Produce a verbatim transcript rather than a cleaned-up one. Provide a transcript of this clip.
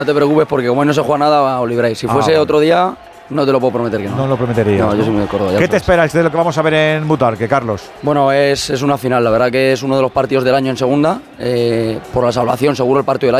No te preocupes porque como hoy no se juega nada, os libráis. Si fuese ah, otro día, no te lo puedo prometer que no. No lo prometería. No, yo soy muy de Córdoba. ¿Qué te esperas de lo que vamos a ver en Butarque, Carlos? Bueno, es, es una final. La verdad que es uno de los partidos del año en segunda. Eh, por la salvación, seguro el partido del año.